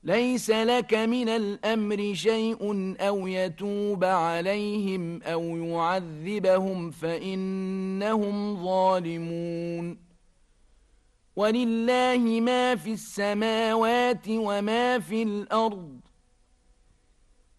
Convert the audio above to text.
ليس لك من الأمر شيء أو يتوب عليهم أو يعذبهم فإنهم ظالمون. ولله ما في السماوات وما في الأرض